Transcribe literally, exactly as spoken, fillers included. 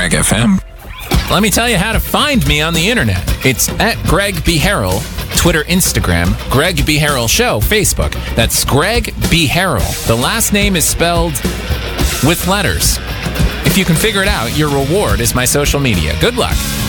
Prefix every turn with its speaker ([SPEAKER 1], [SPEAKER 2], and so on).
[SPEAKER 1] Greg F M.
[SPEAKER 2] Let me tell you how to find me on the internet. It's at Greg B. Harrell, Twitter, Instagram, Greg B. Harrell Show, Facebook. That's Greg B. Harrell. The last name is spelled with letters. If you can figure it out, your reward is my social media. Good luck.